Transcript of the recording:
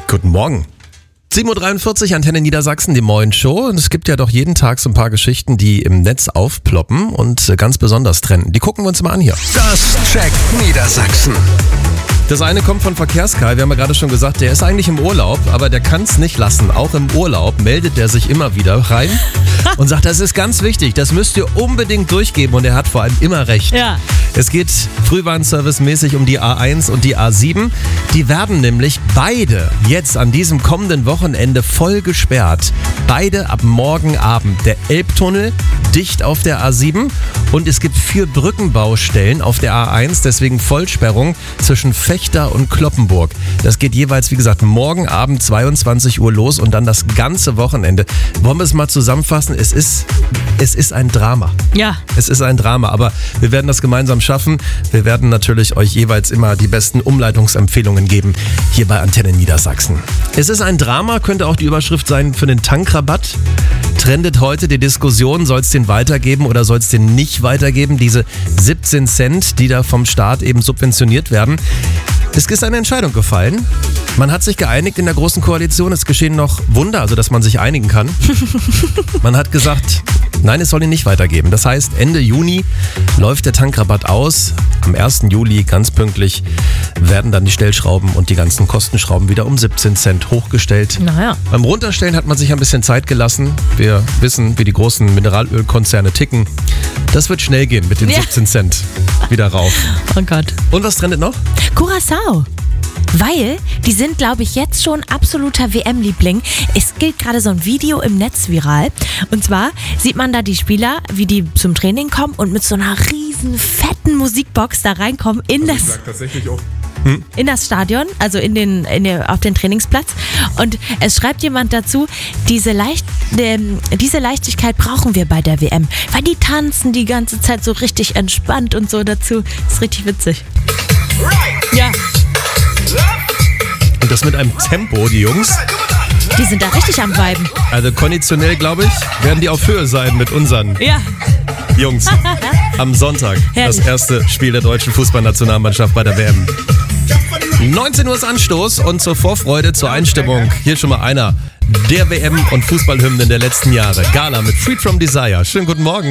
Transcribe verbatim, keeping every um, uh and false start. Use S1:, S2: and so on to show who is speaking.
S1: Guten Morgen. sieben Uhr dreiundvierzig, Antenne Niedersachsen, die Moin Show. Und es gibt ja doch jeden Tag so ein paar Geschichten, die im Netz aufploppen und ganz besonders trennen. Die gucken wir uns mal an hier.
S2: Das checkt Niedersachsen.
S1: Das eine kommt von Verkehrskai, wir haben ja gerade schon gesagt, der ist eigentlich im Urlaub, aber der kann es nicht lassen. Auch im Urlaub meldet der sich immer wieder rein und sagt, das ist ganz wichtig, das müsst ihr unbedingt durchgeben, und er hat vor allem immer recht.
S3: Ja.
S1: Es geht Frühwarnservice-mäßig um die A eins und die A sieben. Die werden nämlich beide jetzt an diesem kommenden Wochenende voll gesperrt. Beide ab morgen Abend. Der Elbtunnel dicht auf der A sieben und es gibt vier Brückenbaustellen auf der A eins, deswegen Vollsperrung zwischen Fechter und Cloppenburg. Das geht jeweils, wie gesagt, morgen Abend zweiundzwanzig Uhr los und dann das ganze Wochenende. Wollen wir es mal zusammenfassen? Es ist, es ist ein Drama.
S3: Ja.
S1: Es ist ein Drama, aber wir werden das gemeinsam schaffen. Wir werden natürlich euch jeweils immer die besten Umleitungsempfehlungen geben, hier bei Antenne Niedersachsen. Es ist ein Drama, könnte auch die Überschrift sein für den Tankrabatt. Trendet heute die Diskussion, soll es den weitergeben oder soll es den nicht weitergeben? Diese siebzehn Cent, die da vom Staat eben subventioniert werden. Es ist eine Entscheidung gefallen. Man hat sich geeinigt in der Großen Koalition. Es geschehen noch Wunder, also dass man sich einigen kann. Man hat gesagt, nein, es soll ihn nicht weitergeben. Das heißt, Ende Juni läuft der Tankrabatt aus. Am ersten Juli, ganz pünktlich, werden dann die Stellschrauben und die ganzen Kostenschrauben wieder um siebzehn Cent hochgestellt.
S3: Naja.
S1: Beim Runterstellen hat man sich ein bisschen Zeit gelassen. Wir wissen, wie die großen Mineralölkonzerne ticken. Das wird schnell gehen mit den
S3: Ja.
S1: siebzehn Cent wieder rauf.
S3: Oh Gott.
S1: Und was trendet noch?
S3: Curaçao. Weil die sind, glaube ich, jetzt schon absoluter W M-Liebling. Es geht gerade so ein Video im Netz viral. Und zwar sieht man da die Spieler, wie die zum Training kommen und mit so einer riesen fetten Musikbox da reinkommen in das,
S4: Ich sag tatsächlich auch.
S3: in das Stadion, also in den, in den, auf den Trainingsplatz. Und es schreibt jemand dazu, diese, Leicht, ähm, diese Leichtigkeit brauchen wir bei der W M. Weil die tanzen die ganze Zeit so richtig entspannt und so dazu. Das ist richtig witzig. Ja,
S1: Und das mit einem Tempo, die Jungs.
S3: die sind da richtig am Viben.
S1: Also konditionell, glaube ich, werden die auf Höhe sein mit unseren
S3: Ja.
S1: Jungs. Am Sonntag das
S3: Herrlich.
S1: erste Spiel der deutschen Fußballnationalmannschaft bei der W M. neunzehn Uhr ist Anstoß und zur Vorfreude, zur Einstimmung. Hier schon mal einer der W M- und Fußballhymnen der letzten Jahre. Gala mit Freed from Desire. Schönen guten Morgen.